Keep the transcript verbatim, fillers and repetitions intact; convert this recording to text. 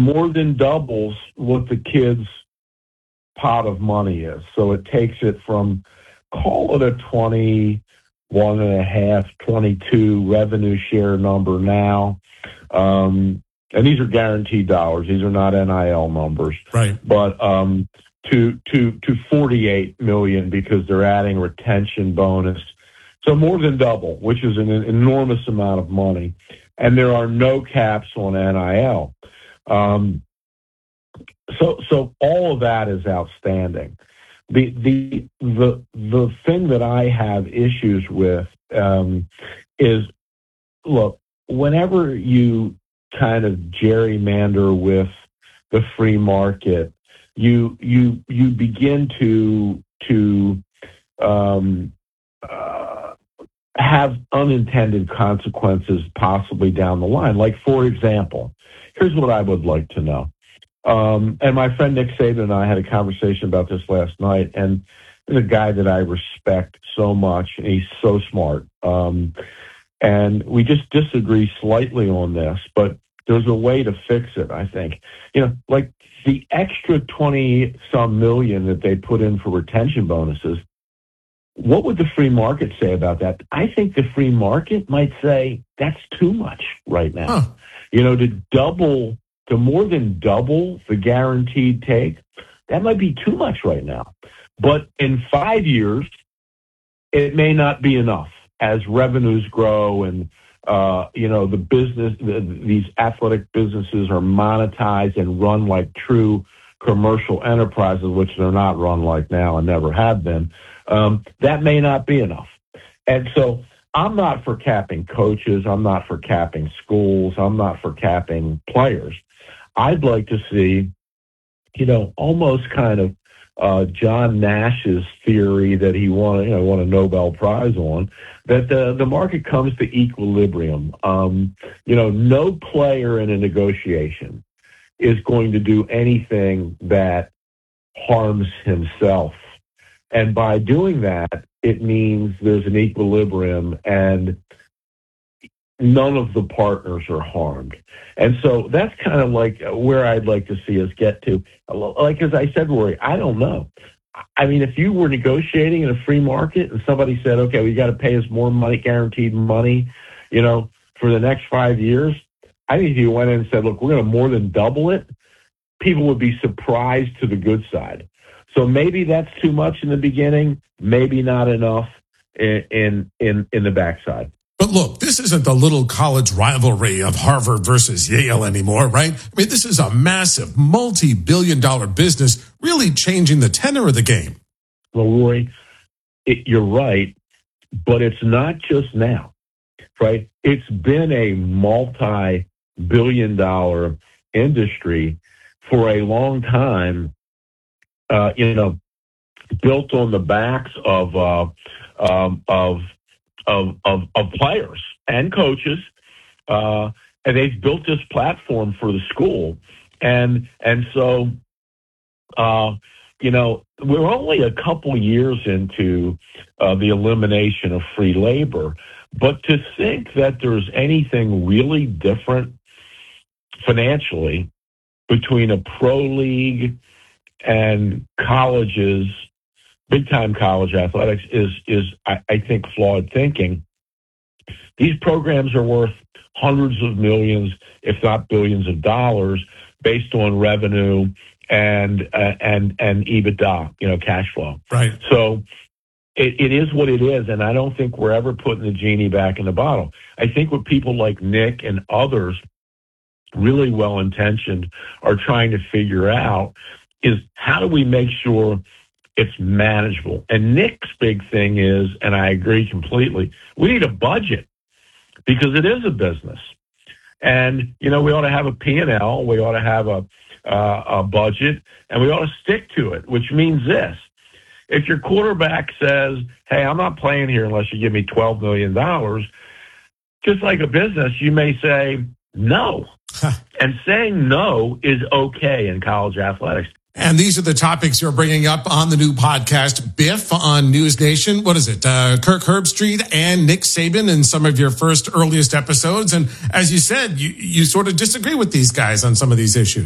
more than doubles what the kids' pot of money is. So it takes it from, call it a twenty-one and a half, twenty-two revenue share number now. Um, and these are guaranteed dollars. These are not N I L numbers. Right. But um, to to to forty-eight million because they're adding retention bonus. So more than double, which is an enormous amount of money. And there are no caps on N I L. Um, so so all of that is outstanding. The the the the thing that I have issues with um, is, look, whenever you kind of gerrymander with the free market, you you you begin to to um, uh, have unintended consequences possibly down the line. Like, for example, here's what I would like to know. Um, and my friend Nick Saban and I had a conversation about this last night, and he's a guy that I respect so much, and he's so smart. Um, and we just disagree slightly on this, but there's a way to fix it, I think. You know, like the extra twenty-some million that they put in for retention bonuses, what would the free market say about that? I think the free market might say that's too much right now. Huh. You know, to double, to more than double the guaranteed take, that might be too much right now. But in five years, it may not be enough as revenues grow and, uh, you know, the business, the, these athletic businesses are monetized and run like true commercial enterprises, which they're not run like now and never have been. Um, that may not be enough. And so I'm not for capping coaches. I'm not for capping schools. I'm not for capping players. I'd like to see, you know, almost kind of uh, John Nash's theory that he won, you know, won a Nobel Prize on, that the, the market comes to equilibrium. Um, you know, no player in a negotiation is going to do anything that harms himself. And by doing that, it means there's an equilibrium and none of the partners are harmed. And so that's kind of like where I'd like to see us get to. Like, as I said, Rory, I don't know. I mean, if you were negotiating in a free market and somebody said, okay, we got to pay us more money, guaranteed money, you know, for the next five years, I think if you went in and said, look, we're going to more than double it, people would be surprised to the good side. So maybe that's too much in the beginning, maybe not enough in in in, in the backside. But look, this isn't the little college rivalry of Harvard versus Yale anymore, right? I mean, this is a massive multi-billion dollar business really changing the tenor of the game. Well, Roy, it, you're right, but it's not just now, right? It's been a multi-billion dollar industry for a long time. Uh, you know, built on the backs of uh, um, of, of of of players and coaches, uh, and they've built this platform for the school, and and so, uh, you know, we're only a couple years into uh, the elimination of free labor, but to think that there's anything really different financially between a pro league and colleges, big-time college athletics, is, is I, I think, flawed thinking. These programs are worth hundreds of millions, if not billions of dollars, based on revenue and uh, and and EBITDA, you know, cash flow. Right. So it, it is what it is, and I don't think we're ever putting the genie back in the bottle. I think what people like Nick and others, really well-intentioned, are trying to figure out is how do we make sure it's manageable? And Nick's big thing is, and I agree completely, we need a budget because it is a business. And, you know, we ought to have a P and L, we ought to have a, uh, a budget, and we ought to stick to it, which means this. If your quarterback says, hey, I'm not playing here unless you give me twelve million dollars, just like a business, you may say no. And saying no is okay in college athletics. And these are the topics you're bringing up on the new podcast, Biff, on News Nation. What is it? Uh, Kirk Herbstreit and Nick Saban in some of your first, earliest episodes. And as you said, you, you sort of disagree with these guys on some of these issues.